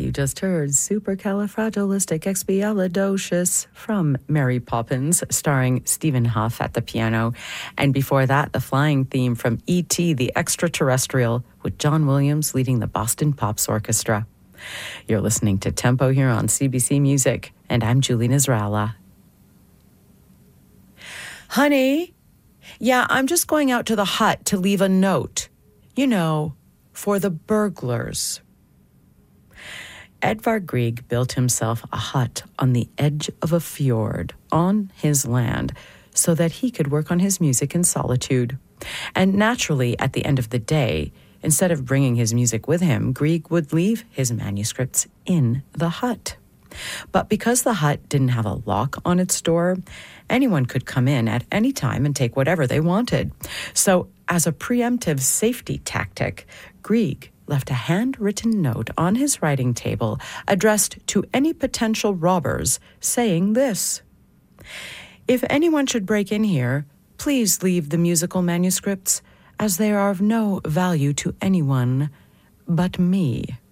You just heard Supercalifragilisticexpialidocious from Mary Poppins, starring Stephen Huff at the piano. And before that, the flying theme from E.T. the Extraterrestrial, with John Williams leading the Boston Pops Orchestra. You're listening to Tempo here on CBC Music, and I'm Julie Nasrallah. Honey, yeah, I'm just going out to the hut to leave a note. You know, for the burglars. Edvard Grieg built himself a hut on the edge of a fjord on his land so that he could work on his music in solitude. And naturally, at the end of the day, instead of bringing his music with him, Grieg would leave his manuscripts in the hut. But because the hut didn't have a lock on its door, anyone could come in at any time and take whatever they wanted. So, as a preemptive safety tactic, Grieg left a handwritten note on his writing table addressed to any potential robbers saying this: "If anyone should break in here, please leave the musical manuscripts, as they are of no value to anyone but me."